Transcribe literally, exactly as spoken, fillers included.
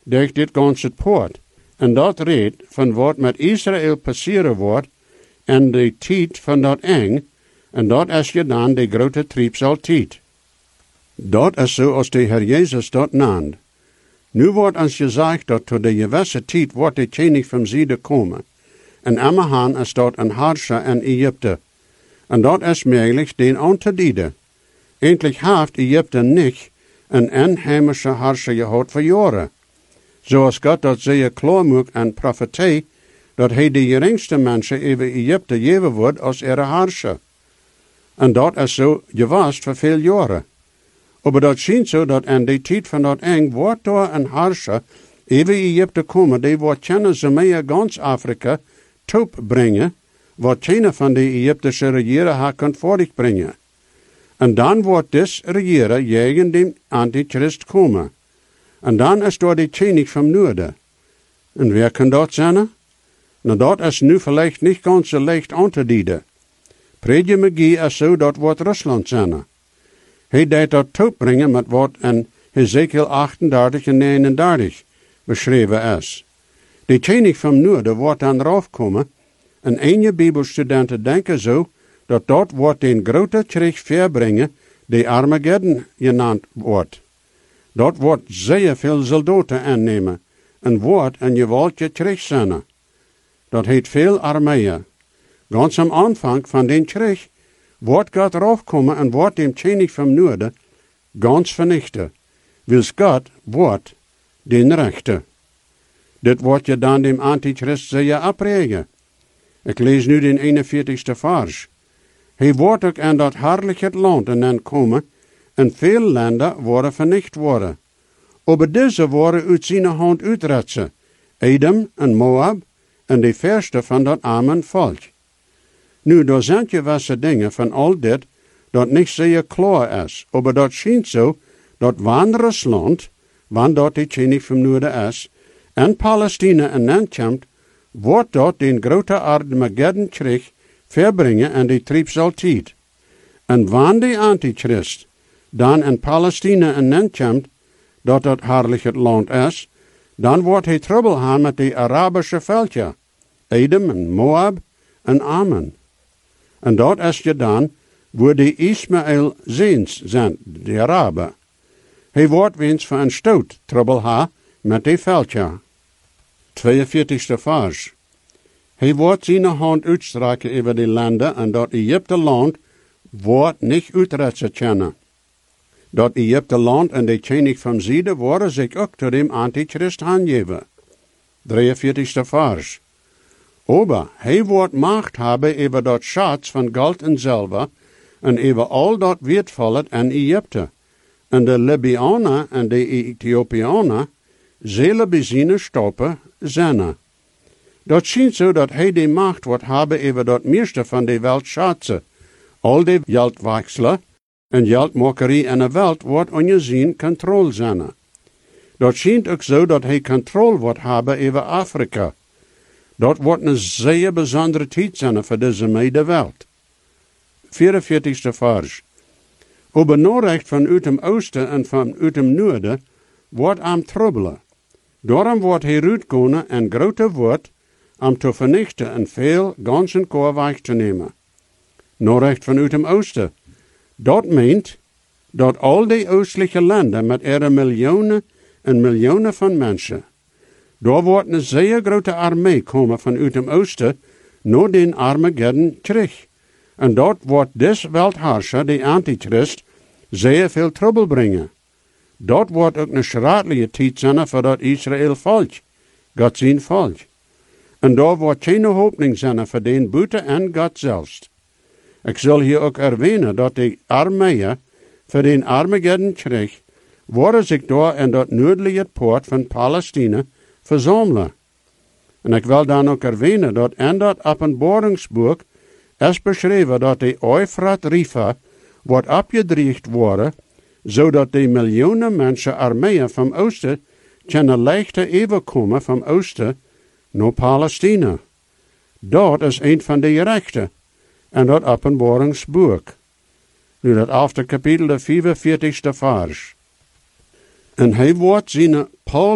durch dit ganze poort. En dat redt van wat met Israël passeren wordt en de tijd van dat eng, en dat is je dan de grote triebsaltijd. Dat is zoals de Heer Jezus dat naamd. Nu wordt ons gezegd dat tot de gewisse tijd wordt de koning van Zide komen. En Amahan is dat een harscher in Egypte. En dat is mogelijk den aan te dienen. Eindelijk heeft Egypte niet een inheimische harscher gehad voor jaren. Zoals God dat zeer klaar maakt en profetie, dat hij de geringste mensen over Egypte geven wordt als er harscher. En dat is zo geweest voor veel jaren. Maar dat schijnt zo dat in de tijd van dat eng wordt door een harscher over Egypte komen, die wordt kennen ze mee gans Afrika top brengen, wat geen van de Egyptische regeren haar kan voortbrengen. En dan wordt des regeren tegen de antichrist komen. En dan is door de koning van Noorden. En wer kan dat zijn? Nou, dat is nu vielleicht niet ganz so leicht aan te dienen. Predje McGee is zo dat wordt Rusland zijn. Hij deed dat toebrengen met wat in Ezekiel achtendertig en negenendertig beschreven is. De koning van Noorden wordt dan raufkomen, en enige bibelstudenten denken zo, dat dat wordt den grote krieg verbrengen, die Armageddon genaamd wordt. Dat wordt zeer veel soldaten aannemen, en wordt een geweldige krieg zijn. Dat heet veel armeeën. Ganz am aanvang van den krieg wordt God raufkomen en wordt dem koning van Noorden ganz vernichten. Wils God wordt den rechte. Dit wordt je dan dem antichrist zeer apregen. Ik lees nu den eenenveertigste vers. Hij wordt ook in dat herrliche land en dan komen, en veel landen worden vernicht worden. Aber deze worden uit zijn hand uitretsen, Edom en Moab, en de verste van dat arme volk. Nu, daar zijn gewisse dingen van al dit, dat niet zeer klaar is, aber dat schijnt zo, dat wanneer Rusland, wanneer dat de koning van Noorden is, en Palestina en dan komt, wordt dat den grote Armageddon-krieg verbrengen en de triebsaltijd. En wanneer de antichrist dan in Palestina en dan komt, dat dat herrliche land is, dan wordt hij trouble hebben met de Arabische veldje, Edom en Moab en Ammon. En dat is je dan, waar de Ismaël ziens zijn, de Araben. Hij wordt wens van een stoot trouble hebben met de veldje. tweeënveertigste vers. Hij wordt zijn hand uitstrekken over de landen en dat Egypte land wordt niet uitretsen kunnen. Dat Egypte land en de koning van Zide worden zich ook tot dem antichrist aangeven. drieënveertigste vers. Aber hij wordt macht hebben over dat schatz van goud en zilver en over al dat wertvolle in Egypte. En de Libianen en de Ethiopianen zullen bij zijn stoppen zijn. Dat schijnt zo dat hij de macht wordt hebben over dat meeste van de weltschatsen. Al de geldwechselen en geldmakerie in de wereld wordt onder zijn controle zijn. Dat schijnt ook zo dat hij controle wordt hebben over Afrika. Dat wordt een zeer bijzondere tijd zijn voor deze medewereld. vierenveertigste vers. Aber Noorrecht vanuit hem oosten en vanuit hem noorden wordt am troubelen. Daarom wordt hij uitkomen en grote woord om te vernichten en veel ganzen koor weg te nemen. Noorrecht vanuit hem oosten. Dat meent dat al die oostelijke landen met er miljoenen en miljoenen van mensen. Daar wordt een zeer grote armee komen vanuit hem oosten naar den Armageddon terug. En dat wordt des weltherrscher, de antichrist, zeer veel trouble brengen. Dat wordt ook een schraadelijke tijd zijn voor dat Israël volk, God zijn volk. En daar wordt geen hoopning zijn voor den buiten en God zelfs. Ik zal hier ook erwähnen dat de armeeën voor den Armageddon krieg worden zich daar in dat noordelijke poort van Palestina verzamelen. En ik wil dan ook erwähnen dat in dat openbaringsboek is beschreven dat de Euphrat-rivier wordt opgedreigd worden, zodat de miljoenen mensen armeeën van oosten kunnen leichter overkomen van oosten naar Palestina. Dat is een van de gerechten en dat openbaringsboek. Nu dat after kapitel de vierenveertigste vers. En hij wordt zijn Paul